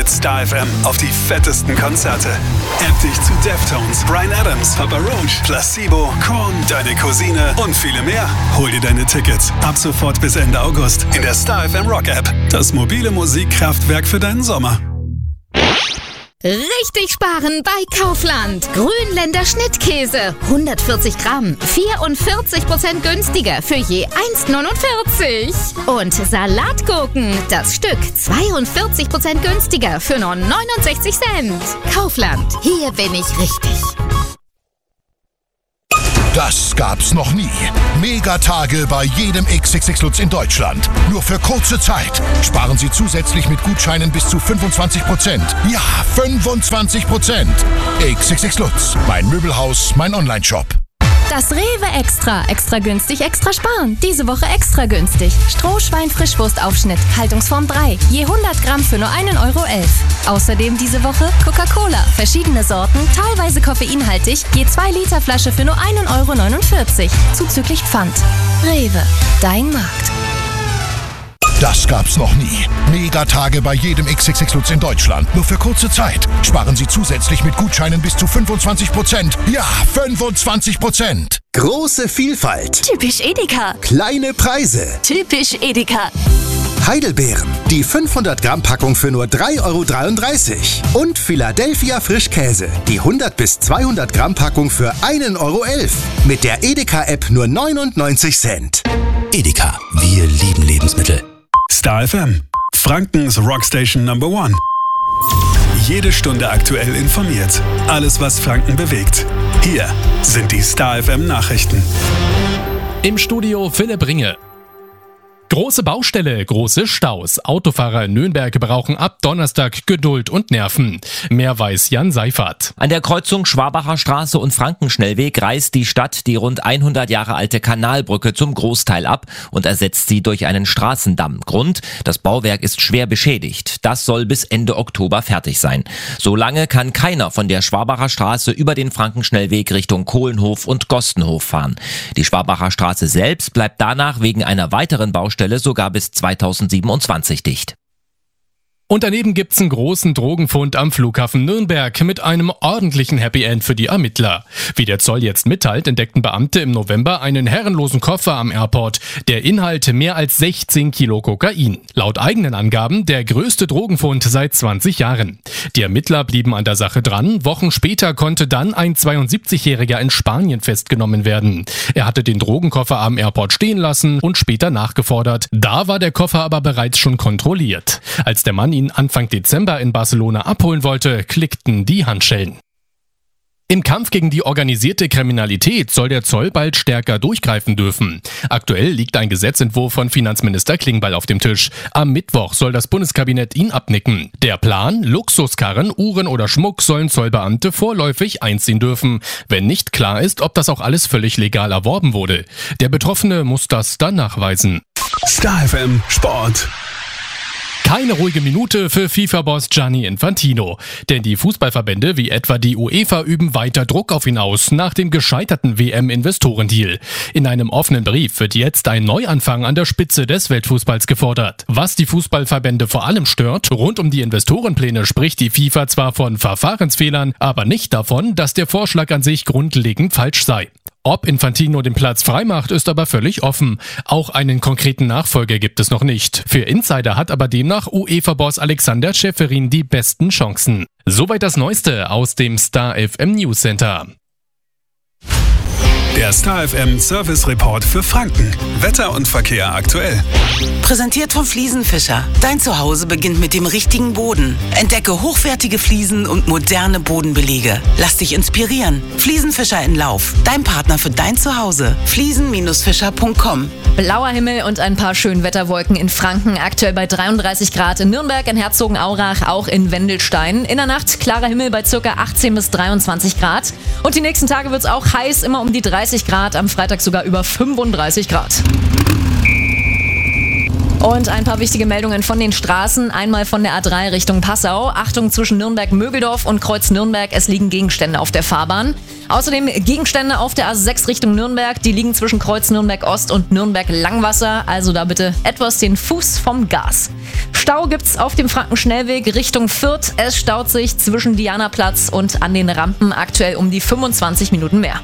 Star FM auf die fettesten Konzerte. Endlich zu Deftones, Bryan Adams, Papa Roach, Placebo, Korn, Deine Cousine und viele mehr. Hol dir deine Tickets ab sofort bis Ende August in der Star FM Rock App. Das mobile Musikkraftwerk für deinen Sommer. Richtig sparen bei Kaufland. Grünländer Schnittkäse, 140 Gramm, 44% günstiger für je 1,49. Und Salatgurken, das Stück 42% günstiger für nur 69 Cent. Kaufland, hier bin ich richtig. Das gab's noch nie. Megatage bei jedem XXX Lutz in Deutschland. Nur für kurze Zeit. Sparen Sie zusätzlich mit Gutscheinen bis zu 25%. Ja, 25%. XXX Lutz. Mein Möbelhaus, mein Onlineshop. Das Rewe Extra. Extra günstig, extra sparen. Diese Woche extra günstig. Strohschwein-Frischwurstaufschnitt, Haltungsform 3. Je 100 Gramm für nur 1,11 Euro. Außerdem diese Woche Coca-Cola. Verschiedene Sorten, teilweise koffeinhaltig. Je 2 Liter Flasche für nur 1,49 Euro. Zuzüglich Pfand. Rewe. Dein Markt. Das gab's noch nie. Megatage bei jedem XXX Lutz in Deutschland. Nur für kurze Zeit. Sparen Sie zusätzlich mit Gutscheinen bis zu 25%. Ja, 25%. Große Vielfalt. Typisch Edeka. Kleine Preise. Typisch Edeka. Heidelbeeren. Die 500 Gramm Packung für nur 3,33 Euro. Und Philadelphia Frischkäse. Die 100 bis 200 Gramm Packung für 1,11 Euro. Mit der Edeka-App nur 99 Cent. Edeka. Wir lieben Lebensmittel. Star FM, Frankens Rockstation Number 1. Jede Stunde aktuell informiert. Alles, was Franken bewegt. Hier sind die Star FM Nachrichten. Im Studio Philipp Ringe. Große Baustelle, große Staus. Autofahrer in Nürnberg brauchen ab Donnerstag Geduld und Nerven. Mehr weiß Jan Seifert. An der Kreuzung Schwabacher Straße und Frankenschnellweg reißt die Stadt die rund 100 Jahre alte Kanalbrücke zum Großteil ab und ersetzt sie durch einen Straßendamm. Grund: das Bauwerk ist schwer beschädigt. Das soll bis Ende Oktober fertig sein. Solange kann keiner von der Schwabacher Straße über den Frankenschnellweg Richtung Kohlenhof und Gostenhof fahren. Die Schwabacher Straße selbst bleibt danach wegen einer weiteren Baustelle sogar bis 2027 dicht. Und daneben gibt's einen großen Drogenfund am Flughafen Nürnberg mit einem ordentlichen Happy End für die Ermittler. Wie der Zoll jetzt mitteilt, entdeckten Beamte im November einen herrenlosen Koffer am Airport. Der Inhalt mehr als 16 Kilo Kokain. Laut eigenen Angaben der größte Drogenfund seit 20 Jahren. Die Ermittler blieben an der Sache dran. Wochen später konnte dann ein 72-Jähriger in Spanien festgenommen werden. Er hatte den Drogenkoffer am Airport stehen lassen und später nachgefordert. Da war der Koffer aber bereits schon kontrolliert. Als der Mann ihn Anfang Dezember in Barcelona abholen wollte, klickten die Handschellen. Im Kampf gegen die organisierte Kriminalität soll der Zoll bald stärker durchgreifen dürfen. Aktuell liegt ein Gesetzentwurf von Finanzminister Klingbeil auf dem Tisch. Am Mittwoch soll das Bundeskabinett ihn abnicken. Der Plan: Luxuskarren, Uhren oder Schmuck sollen Zollbeamte vorläufig einziehen dürfen, wenn nicht klar ist, ob das auch alles völlig legal erworben wurde. Der Betroffene muss das dann nachweisen. Star FM Sport. Keine ruhige Minute für FIFA-Boss Gianni Infantino. Denn die Fußballverbände wie etwa die UEFA üben weiter Druck auf ihn aus nach dem gescheiterten WM-Investorendeal. In einem offenen Brief wird jetzt ein Neuanfang an der Spitze des Weltfußballs gefordert. Was die Fußballverbände vor allem stört: rund um die Investorenpläne spricht die FIFA zwar von Verfahrensfehlern, aber nicht davon, dass der Vorschlag an sich grundlegend falsch sei. Ob Infantino den Platz freimacht, ist aber völlig offen. Auch einen konkreten Nachfolger gibt es noch nicht. Für Insider hat aber demnach UEFA-Boss Alexander Ceferin die besten Chancen. Soweit das Neueste aus dem Star FM News Center. Der Star FM Service Report für Franken. Wetter und Verkehr aktuell. Präsentiert von Fliesenfischer. Dein Zuhause beginnt mit dem richtigen Boden. Entdecke hochwertige Fliesen und moderne Bodenbelege. Lass dich inspirieren. Fliesenfischer in Lauf. Dein Partner für dein Zuhause. Fliesen-fischer.com. Blauer Himmel und ein paar Schönwetterwolken in Franken. Aktuell bei 33 Grad in Nürnberg, in Herzogenaurach, auch in Wendelstein. In der Nacht klarer Himmel bei ca. 18 bis 23 Grad. Und die nächsten Tage wird es auch heiß, immer um die 30 Grad. Am Freitag sogar über 35 Grad. Und ein paar wichtige Meldungen von den Straßen. Einmal von der A3 Richtung Passau. Achtung zwischen Nürnberg-Mögeldorf und Kreuz Nürnberg. Es liegen Gegenstände auf der Fahrbahn. Außerdem Gegenstände auf der A6 Richtung Nürnberg. Die liegen zwischen Kreuz Nürnberg-Ost und Nürnberg-Langwasser. Also da bitte etwas den Fuß vom Gas. Stau gibt's auf dem Frankenschnellweg Richtung Fürth. Es staut sich zwischen Dianaplatz und an den Rampen aktuell um die 25 Minuten mehr.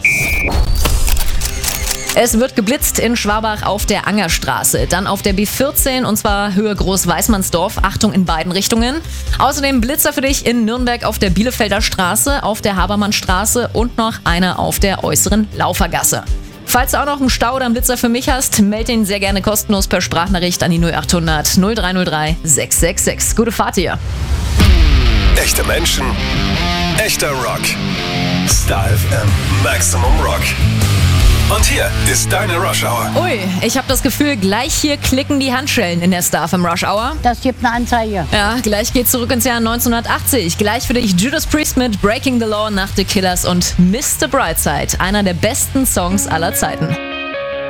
Es wird geblitzt in Schwabach auf der Angerstraße, dann auf der B14 und zwar Höhe Groß-Weißmannsdorf. Achtung in beiden Richtungen. Außerdem Blitzer für dich in Nürnberg auf der Bielefelder Straße, auf der Habermannstraße und noch einer auf der äußeren Laufergasse. Falls du auch noch einen Stau oder einen Blitzer für mich hast, melde ihn sehr gerne kostenlos per Sprachnachricht an die 0800 0303 666. Gute Fahrt dir. Echte Menschen, echter Rock. Star FM Maximum Rock. Und hier ist deine Rush Hour. Ui, ich habe das Gefühl, gleich hier klicken die Handschellen in der Star FM Rush Hour. Das gibt eine Anzeige. Ja, gleich geht's zurück ins Jahr 1980. Gleich für dich Judas Priest mit Breaking the Law nach The Killers und Mr. Brightside, einer der besten Songs aller Zeiten.